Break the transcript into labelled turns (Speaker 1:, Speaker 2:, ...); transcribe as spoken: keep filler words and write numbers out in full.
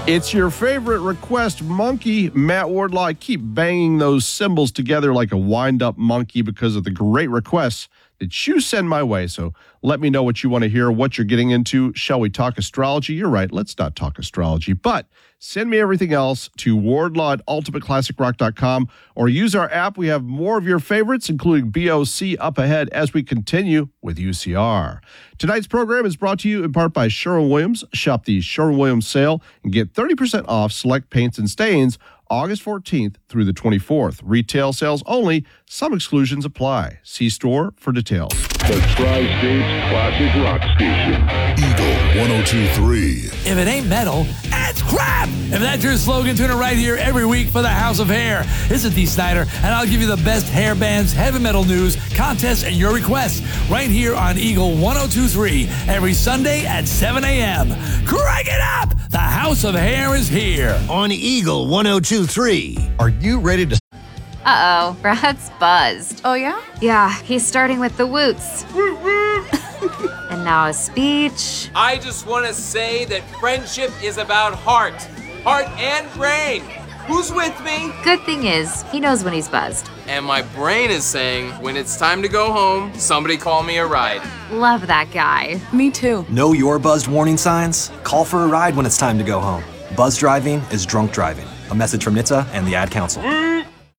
Speaker 1: It's your favorite request monkey, Matt Wardlaw. I keep banging those cymbals together like a wind-up monkey because of the great requests that you send my way. So let me know what you want to hear, what you're getting into. Shall we talk astrology? You're right, let's not talk astrology, but send me everything else to wardlaw at ultimate classic rock dot com or use our app. We have more of your favorites, including B O C, up ahead as we continue with U C R. Tonight's program is brought to you in part by Sherwin-Williams. Shop the Sherwin-Williams sale and get thirty percent off select paints and stains August fourteenth through the twenty-fourth. Retail sales only. Some exclusions apply. See store for details.
Speaker 2: The Tri-States Classic Rock Station.
Speaker 3: Eagle one oh two point three.
Speaker 4: If it ain't metal, it's crap! If that's your slogan, tune in right here every week for the House of Hair. This is Dee Snider, and I'll give you the best hair bands, heavy metal news, contests, and your requests right here on Eagle one oh two point three every Sunday at seven a.m. Crank it up! The House of Hair is here.
Speaker 5: On Eagle one oh two point three.
Speaker 6: Are you ready to...
Speaker 7: Uh-oh, Brad's buzzed.
Speaker 8: Oh, yeah?
Speaker 7: Yeah, he's starting with the woots. And now a speech.
Speaker 9: I just want to say that friendship is about heart. Heart and brain. Who's with me?
Speaker 7: Good thing is, he knows when he's buzzed.
Speaker 9: And my brain is saying, when it's time to go home, somebody call me a ride.
Speaker 7: Love that guy.
Speaker 8: Me too.
Speaker 6: Know your buzzed warning signs? Call for a ride when it's time to go home. Buzz driving is drunk driving. A message from N H T S A and the Ad Council.